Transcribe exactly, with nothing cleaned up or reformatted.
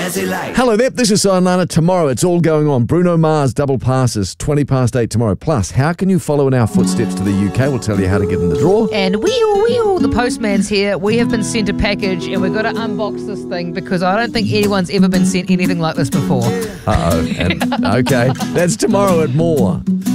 Jazzy Light. Hello there, this is Sayonara. Tomorrow it's all going on. Bruno Mars double passes, twenty past eight tomorrow. Plus, how can you follow in our footsteps to the U K? We'll tell you how to get in the draw. And wee-oo, wee-oo, the postman's here. We have been sent a package and we've got to unbox this thing because I don't think anyone's ever been sent anything like this before. Uh-oh. And, okay, that's tomorrow at More.